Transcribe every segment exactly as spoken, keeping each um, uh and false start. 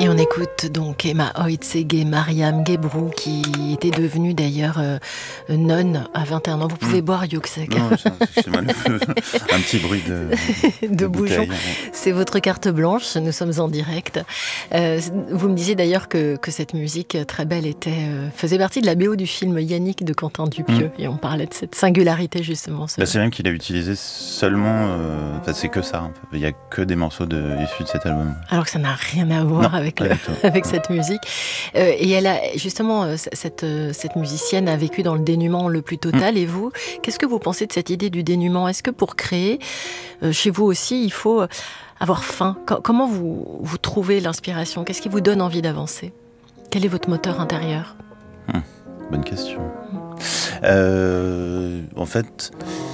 Et on écoute donc Emma Oitsege, Mariam Gebrou, qui était devenue d'ailleurs euh, nonne à vingt et un ans. Vous pouvez mmh. boire, Yuxek. Non, c'est mal. Un petit bruit de, de, de bouchon. C'est votre carte blanche, nous sommes en direct. Euh, vous me disiez d'ailleurs que, que cette musique très belle était, euh, faisait partie de la B O du film Yannick de Quentin Dupieux. Mmh. Et on parlait de cette singularité justement. Bah, c'est même qu'il a utilisé seulement... Euh, enfin, c'est que ça. En fait. Il n'y a que des morceaux de, issus de cet album. Alors que ça n'a rien à voir non, avec, le, avec cette musique. Euh, et elle a justement, cette, cette musicienne a vécu dans le dénuement le plus total. Mmh. Et vous, qu'est-ce que vous pensez de cette idée du dénuement ? Est-ce que pour créer, euh, chez vous aussi, il faut avoir faim ? Comment vous, vous trouvez l'inspiration ? Qu'est-ce qui vous donne envie d'avancer ? Quel est votre moteur intérieur ? mmh, Bonne question. Mmh. Euh, en fait...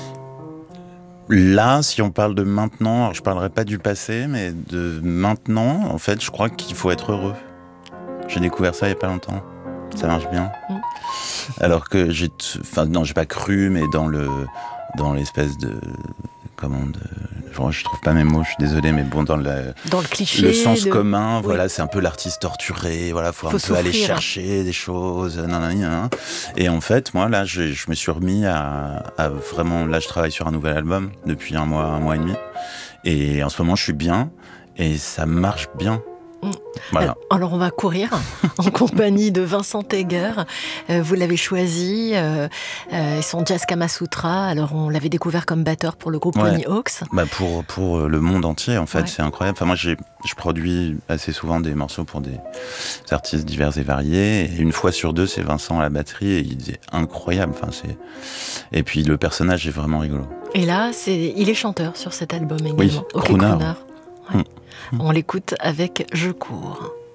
Là, si on parle de maintenant, alors je parlerai pas du passé, mais de maintenant, en fait, je crois qu'il faut être heureux. J'ai découvert ça il y a pas longtemps. Ça marche bien. Mmh. Alors que j'ai, enfin non, j'ai pas cru, mais dans le, dans l'espèce de, comment, de, genre, je trouve pas mes mots, je suis désolé, mais bon, dans le, dans le cliché, le sens de... commun, oui. Voilà, c'est un peu l'artiste torturé, voilà, faut, faut un peu aller chercher des choses, nan, nan, nan. Et en fait, moi, là, je, je me suis remis à, à vraiment, là, je travaille sur un nouvel album depuis un mois, un mois et demi, et en ce moment, je suis bien, et ça marche bien. Voilà. Alors on va courir en compagnie de Vincent Tegger. Euh, vous l'avez choisi, euh, euh, son Jazz Kama Sutra. Alors on l'avait découvert comme batteur pour le groupe ouais. Pony Hawks. Bah pour pour le monde entier en fait, ouais. C'est incroyable. Enfin moi j'ai je produis assez souvent des morceaux pour des artistes divers et variés. Et une fois sur deux c'est Vincent à la batterie et il est incroyable. Enfin c'est et puis le personnage est vraiment rigolo. Et là c'est il est chanteur sur cet album également. Oui, crooner. Ouais. Mmh. On l'écoute avec Je cours.